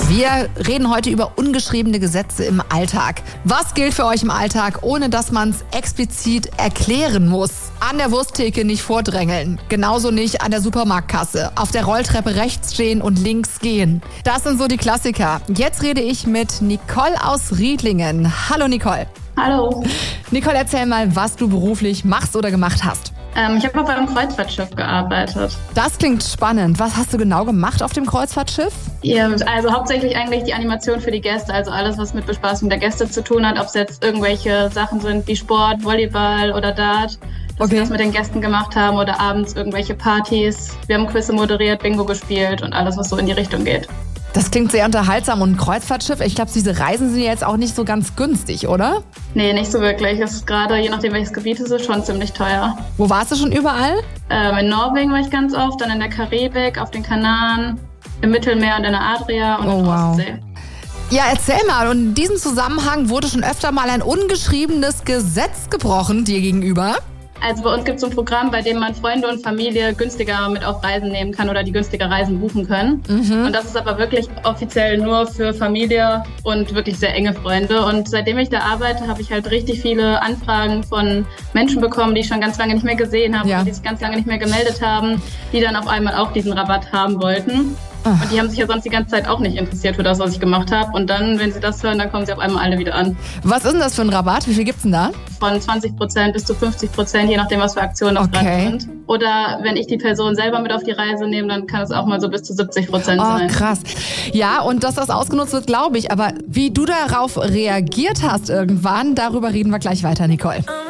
Wir reden heute über ungeschriebene Gesetze im Alltag. Was gilt für euch im Alltag, ohne dass man es explizit erklären muss? An der Wursttheke nicht vordrängeln. Genauso nicht an der Supermarktkasse. Auf der Rolltreppe rechts stehen und links gehen. Das sind so die Klassiker. Jetzt rede ich mit Nicole aus Riedlingen. Hallo Nicole. Hallo. Nicole, erzähl mal, was du beruflich machst oder gemacht hast. Ich habe auf einem Kreuzfahrtschiff gearbeitet. Das klingt spannend. Was hast du genau gemacht auf dem Kreuzfahrtschiff? Ja, also hauptsächlich eigentlich die Animation für die Gäste, also alles, was mit Bespaßung der Gäste zu tun hat, ob es jetzt irgendwelche Sachen sind wie Sport, Volleyball oder Dart, dass wir das mit den Gästen gemacht haben oder abends irgendwelche Partys. Wir haben Quizze moderiert, Bingo gespielt und alles, was so in die Richtung geht. Das klingt sehr unterhaltsam und ein Kreuzfahrtschiff, ich glaube, diese Reisen sind jetzt auch nicht so ganz günstig, oder? Nee, nicht so wirklich. Es ist gerade, je nachdem welches Gebiet es ist, schon ziemlich teuer. Wo warst du schon überall? In Norwegen war ich ganz oft, dann in der Karibik, auf den Kanaren, im Mittelmeer und in der Adria und in der Ostsee. Ja, erzähl mal, und in diesem Zusammenhang wurde schon öfter mal ein ungeschriebenes Gesetz gebrochen dir gegenüber? Also bei uns gibt es ein Programm, bei dem man Freunde und Familie günstiger mit auf Reisen nehmen kann oder die günstiger Reisen buchen können. Und das ist aber wirklich offiziell nur für Familie und wirklich sehr enge Freunde. Und seitdem ich da arbeite, habe ich halt richtig viele Anfragen von Menschen bekommen, die ich schon ganz lange nicht mehr gesehen habe, die sich ganz lange nicht mehr gemeldet haben, die dann auf einmal auch diesen Rabatt haben wollten. Und die haben sich ja sonst die ganze Zeit auch nicht interessiert für das, was ich gemacht habe. Und dann, wenn sie das hören, dann kommen sie auf einmal alle wieder an. Was ist denn das für ein Rabatt? Wie viel gibt's denn da? Von 20% bis zu 50%, je nachdem, was für Aktionen das gerade sind. Oder wenn ich die Person selber mit auf die Reise nehme, dann kann es auch mal so bis zu 70% sein. Oh, krass. Ja, und dass das ausgenutzt wird, glaube ich. Aber wie du darauf reagiert hast irgendwann, darüber reden wir gleich weiter, Nicole.